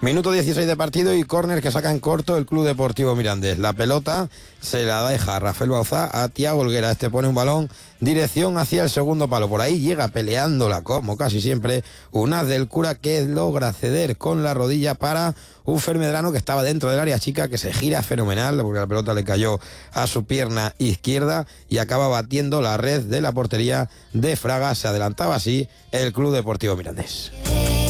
Minuto 16 de partido y córner que saca en corto el Club Deportivo Mirandés. La pelota se la deja Rafael Bauzá a Thiago Helguera. Este pone un balón dirección hacia el segundo palo. Por ahí llega peleándola, como casi siempre, Unaz del Cura, que logra ceder con la rodilla para un Fermedrano que estaba dentro del área chica, que se gira fenomenal, porque la pelota le cayó a su pierna izquierda y acaba batiendo la red de la portería de Fraga. Se adelantaba así el Club Deportivo Mirandés.